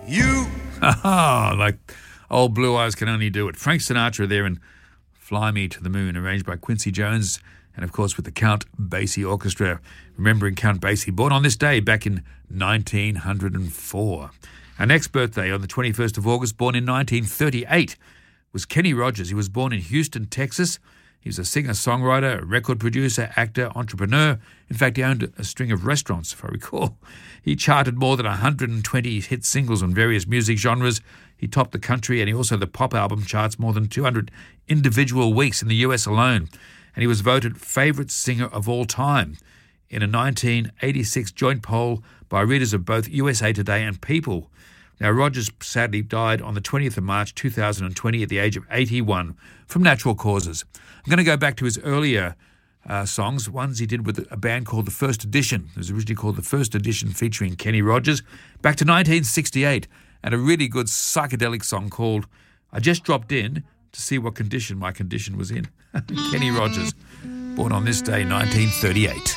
You. Like old Blue Eyes Can Only Do It. Frank Sinatra there in Fly Me to the Moon, arranged by Quincy Jones and, of course, with the Count Basie Orchestra. Remembering Count Basie, born on this day back in 1904. Our next birthday on the 21st of August, born in 1938, was Kenny Rogers. He was born in Houston, Texas. He was a singer-songwriter, a record producer, actor, entrepreneur. In fact, he owned a string of restaurants, if I recall. He charted more than 120 hit singles on various music genres. He topped the country and he also the pop album charts more than 200 individual weeks in the US alone. And he was voted favourite singer of all time in a 1986 joint poll by readers of both USA Today and People. Now, Rogers sadly died on the 20th of March 2020 at the age of 81 from natural causes. I'm going to go back to his earlier songs, ones he did with a band called The First Edition. It was originally called The First Edition, featuring Kenny Rogers, back to 1968, and a really good psychedelic song called I Just Dropped In to See What Condition My Condition Was In. Kenny Rogers, born on this day, 1938.